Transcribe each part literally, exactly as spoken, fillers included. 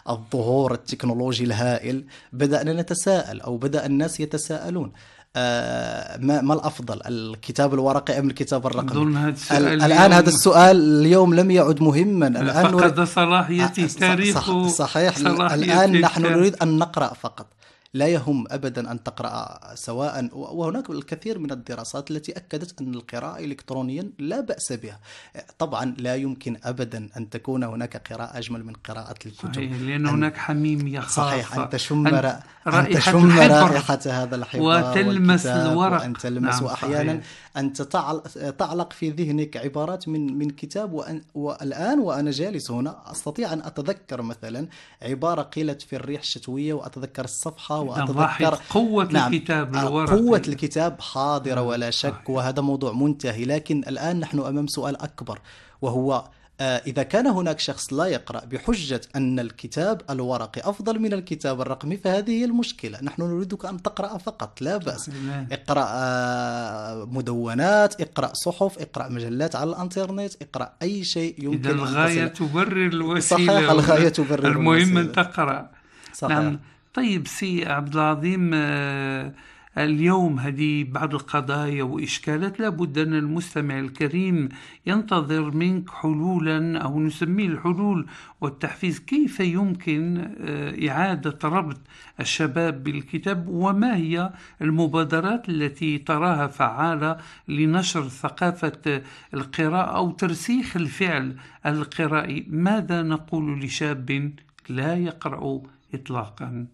الظهور التكنولوجي الهائل بدأنا نتساءل أو بدأ الناس يتساءلون آه ما, ما الأفضل، الكتاب الورقي أم الكتاب الرقمي؟ هذا الآن هذا السؤال اليوم لم يعد مهما، الآن فقد صلاحيته تاريخ صح صحيح الآن نحن نريد أن نقرأ فقط، لا يهم أبدا أن تقرأ سواء، وهناك الكثير من الدراسات التي أكدت أن القراءة إلكترونيا لا بأس بها. طبعا لا يمكن أبدا أن تكون هناك قراءة أجمل من قراءة الكتب، صحيح، لأن هناك حميمية خاصة. صحيح، أن تشم أن رائحة, تشم رائحة هذا الحبر وتلمس الورق، وأن تلمس، نعم، وأحيانا أن تعلق في ذهنك عبارات من من كتاب. وأن والآن وأنا جالس هنا أستطيع أن أتذكر مثلا عبارة قيلت في الريح الشتوية وأتذكر الصفحة وأتذكر قوة نعم الكتاب الورقي. قوة الكتاب حاضرة ولا شك، وهذا موضوع منتهي. لكن الآن نحن أمام سؤال أكبر، وهو إذا كان هناك شخص لا يقرأ بحجة أن الكتاب الورقي أفضل من الكتاب الرقمي، فهذه هي المشكلة. نحن نريدك أن تقرأ فقط، لا بأس، اقرأ مدونات، اقرأ صحف، اقرأ مجلات على الانترنت، اقرأ أي شيء يمكن. إذا الغاية تبرر الوسيلة. صحيح، الغاية تبرر المهم الوسيلة. أن تقرأ. صحيح. نعم. طيب سي عبد العظيم، اليوم هذه بعض القضايا وإشكالات لابد أن المستمع الكريم ينتظر منك حلولا، أو نسميه الحلول والتحفيز. كيف يمكن إعادة ربط الشباب بالكتاب، وما هي المبادرات التي تراها فعالة لنشر ثقافة القراءة أو ترسيخ الفعل القرائي؟ ماذا نقول لشاب لا يقرأ إطلاقا؟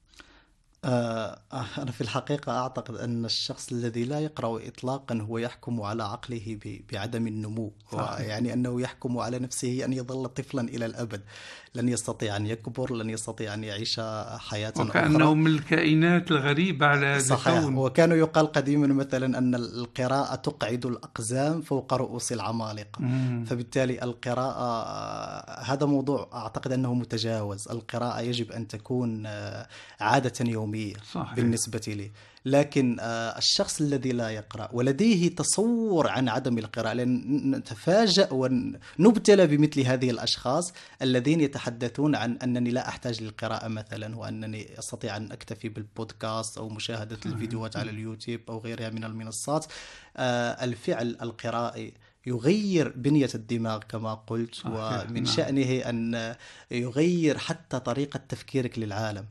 أنا في الحقيقة أعتقد أن الشخص الذي لا يقرأ إطلاقا هو يحكم على عقله بعدم النمو، يعني أنه يحكم على نفسه أن يظل طفلا إلى الأبد، لن يستطيع أن يكبر، لن يستطيع أن يعيش حياة أخرى، وكأنه من الكائنات الغريبة على هذا الكون. وكانوا يقال قديما مثلا أن القراءة تقعد الأقزام فوق رؤوس العمالقة. مم. فبالتالي القراءة هذا موضوع أعتقد أنه متجاوز. القراءة يجب أن تكون عادة يومية. صحيح. بالنسبة لي. لكن الشخص الذي لا يقرأ ولديه تصور عن عدم القراءة، لأن نتفاجأ ونبتلى بمثل هذه الأشخاص الذين يتحدثون عن أنني لا أحتاج للقراءة مثلا، وأنني أستطيع أن أكتفي بالبودكاست أو مشاهدة الفيديوهات على اليوتيوب أو غيرها من المنصات. الفعل القرائي يغير بنية الدماغ كما قلت، ومن شأنه أن يغير حتى طريقة تفكيرك للعالم.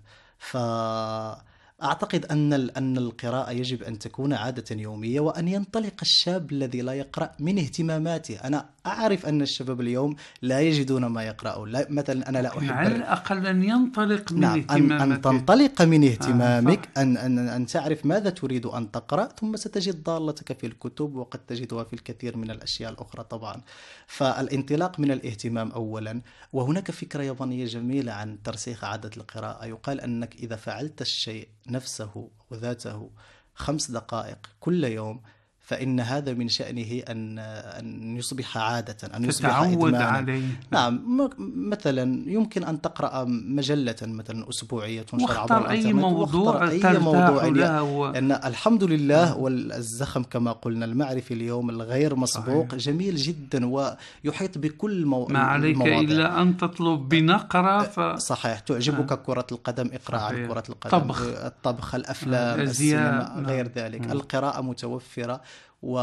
فأعتقد أن أن القراءة يجب أن تكون عادة يومية، وأن ينطلق الشاب الذي لا يقرأ من اهتماماته. أنا أعرف أن الشباب اليوم لا يجدون ما يقرأون، لا مثلا أنا لا أحب، على الأقل أن ينطلق من نعم اهتماماته. أن, أن تنطلق من اهتمامك، آه أن, أن, أن تعرف ماذا تريد أن تقرأ، ثم ستجد ضالتك في الكتب، وقد تجدها في الكثير من الأشياء الأخرى طبعا. فالانطلاق من الاهتمام أولا. وهناك فكرة يابانية جميلة عن ترسيخ عادة القراءة، يقال أنك إذا فعلت الشيء نفسه وذاته خمس دقائق كل يوم، فإن هذا من شأنه أن أن يصبح عادة، أن يصبح إدمانا عليه. نعم، مثلا يمكن أن تقرأ مجلة مثلا أسبوعية تنشر عبر الإنترنت، أي موضوع أي موضوع و... لأن الحمد لله والزخم كما قلنا المعرفي اليوم الغير مسبوق. صحيح. جميل جدا ويحيط بكل مو... ما عليك المواضيع. إلا أن تطلب بنقرة ف... صحيح. تعجبك آه. كرة القدم، اقرأ عن كرة القدم، طبخ. الطبخ، الأفلام، آه. السينما، غير ذلك. آه. القراءة متوفرة، و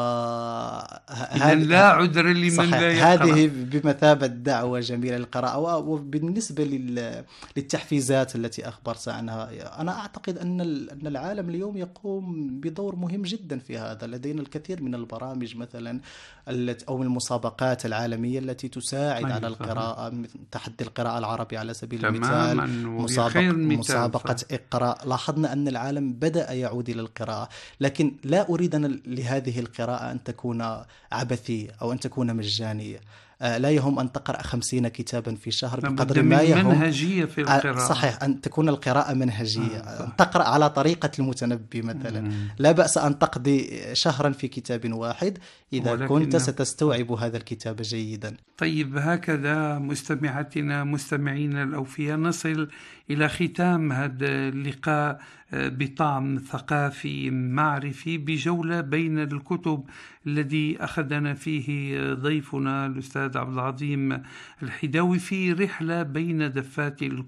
إذن لا عذر لمن لا يقرأ. هذه بمثابة دعوة جميلة للقراءة. وبالنسبة للتحفيزات التي أخبرت عنها، أنا أعتقد أن أن العالم اليوم يقوم بدور مهم جدا في هذا. لدينا الكثير من البرامج مثلا أو المسابقات العالمية التي تساعد على القراءة، تحدي القراءة العربي على سبيل المثال، مسابقة, مسابقة اقرأ. لاحظنا أن العالم بدأ يعود إلى القراءة، لكن لا أريد أن لهذه القراءة أن تكون عبثية أو أن تكون مجانية. لا يهم أن تقرأ خمسين كتابا في شهر بقدر ما يهم منهجية في القراءة. صحيح، أن تكون القراءة منهجية. آه تقرأ على طريقة المتنبي مثلا. مم. لا بأس أن تقضي شهرا في كتاب واحد إذا ولكن... كنت ستستوعب هذا الكتاب جيدا. طيب، هكذا مستمعاتنا مستمعين الأوفياء نصل إلى ختام هذا اللقاء بطعم ثقافي معرفي بجولة بين الكتب الذي أخذنا فيه ضيفنا الأستاذ عبد العظيم الحداوي في رحلة بين دفات الكتب